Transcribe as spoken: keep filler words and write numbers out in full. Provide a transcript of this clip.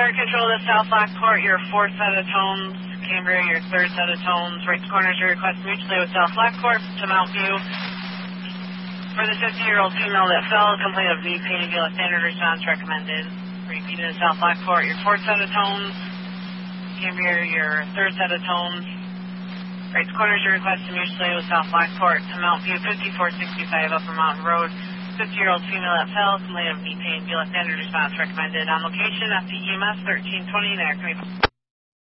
Fire control to South Lockport, your fourth set of tones. Cambria, your third set of tones. Right corner is your request mutually with South Lockport to Mount View. For the fifty-year-old female that fell, complaint of knee pain, Vila standard response recommended. Repeat to South Lockport, your fourth set of tones. Cambria, your third set of tones. Right corner is your request mutually with South Lockport to Mount View, fifty-four sixty-five Upper Mountain Road. fifty-year-old female that fell, complaint of knee pain, Vila standard response recommended. On location, F D E M S thirteen twenty, Niagara.